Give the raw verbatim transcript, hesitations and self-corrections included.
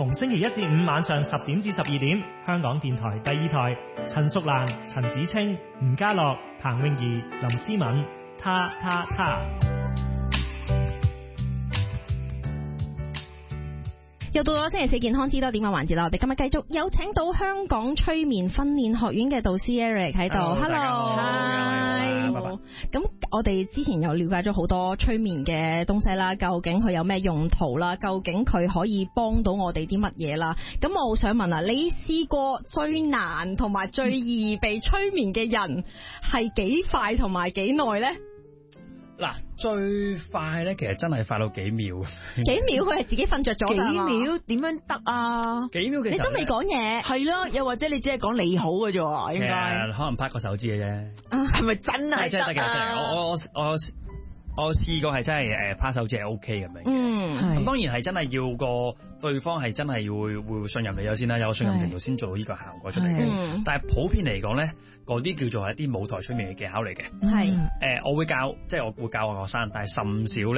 逢星期一至五晚上十點至十二點，香港電台第二台，陳淑蘭、陳子清、吳家樂、彭詠儀、林思敏，他他他。 又到咗星期四健康知多點嘅環節啦，我哋今日繼續有請到香港催眠訓練學院嘅導師 Eric 喺度 ，Hello，Hi，咁我哋之前有了解咗好多催眠嘅東西啦，究竟佢有咩用途啦？究竟佢可以幫到我哋啲乜嘢啦？咁我好想問啊，你試過最難同埋最易被催眠嘅人係幾快同埋幾耐咧？ 嗱，最快咧，其實真係快到幾秒。 幾秒佢係自己瞓着咗㗎嘛？ 幾秒點樣得啊？ 幾秒嘅時候你都未講嘢， 係咯，又或者你只係講你好嘅啫，應該可能拍個手指嘅啫。 係咪真係真係得嘅？我我我我我試過係真係誒拍手指係 O K 咁樣。 嗯， 咁當然係真係要個對方係真係會會信任你咗先啦，有信任程度先做到呢個效果出嚟嘅。但係普遍嚟講咧，嗰啲叫做係一啲舞台催眠嘅技巧嚟嘅。 係誒、 呃，我會教，即係我會教我學生，但係甚少咧。